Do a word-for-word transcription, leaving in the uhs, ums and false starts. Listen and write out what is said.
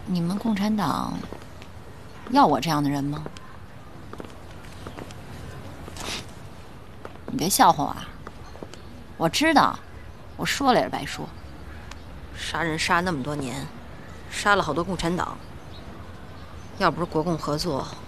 你们共产党要我这样的人吗？你别笑话我啊！我知道，我说了也是白说。 杀人杀那么多年，杀了好多共产党。要不是国共合作，